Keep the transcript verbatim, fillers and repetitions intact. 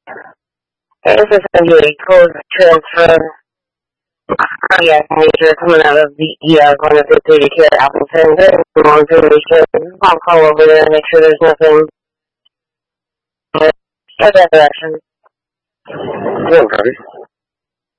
Hey, this is Cindy. Close transfer. Cardiac major coming out of the E R going up to thirty care at Appleton. There's more information. I'll call over there and make sure there's nothing. Go that direction. Hello, Cody.